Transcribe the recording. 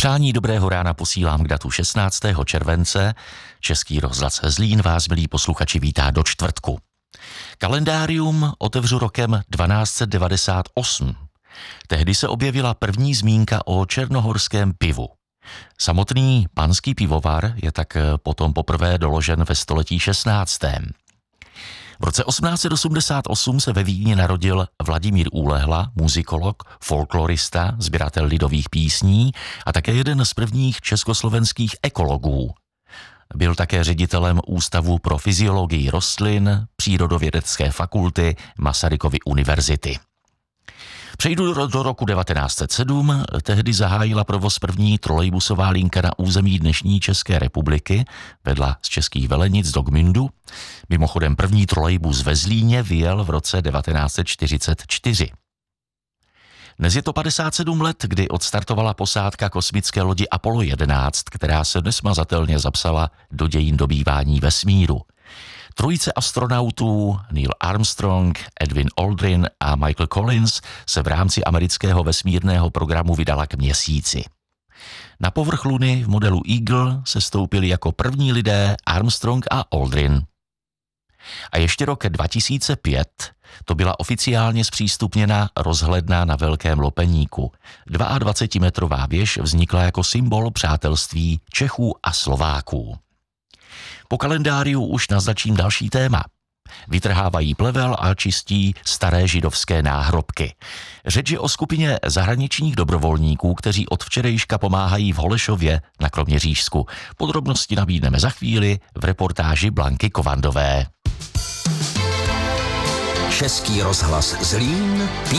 Přání dobrého rána posílám k datu 16. července. Český rozhlas Zlín vás, milí posluchači, vítá do čtvrtku. Kalendárium otevřu rokem 1298. Tehdy se objevila první zmínka o černohorském pivu. Samotný panský pivovar je tak potom poprvé doložen ve století 16. V roce 1888 se ve Vídni narodil Vladimír Úlehla, muzikolog, folklorista, sběratel lidových písní a také jeden z prvních československých ekologů. Byl také ředitelem Ústavu pro fyziologii rostlin Přírodovědecké fakulty Masarykovy univerzity. Přejdu do roku 1907, tehdy zahájila provoz první trolejbusová linka na území dnešní České republiky, vedla z Českých Velenic do Gmyndu. Mimochodem první trolejbus ve Zlíně vyjel v roce 1944. Dnes je to 57 let, kdy odstartovala posádka kosmické lodi Apollo 11, která se nesmazatelně zapsala do dějin dobývání vesmíru. Trojice astronautů Neil Armstrong, Edwin Aldrin a Michael Collins se v rámci amerického vesmírného programu vydala k Měsíci. Na povrch Luny v modelu Eagle se stoupili jako první lidé Armstrong a Aldrin. A ještě rok 2005 to byla oficiálně zpřístupněna rozhledna na Velkém Lopeníku. 22metrová věž vznikla jako symbol přátelství Čechů a Slováků. Po kalendáriu už naznačím další téma. Vytrhávají plevel a čistí staré židovské náhrobky. Řeč je o skupině zahraničních dobrovolníků, kteří od včerejška pomáhají v Holešově na Kroměřížsku. Podrobnosti nabídneme za chvíli v reportáži Blanky Kovandové. Český rozhlas Zlín.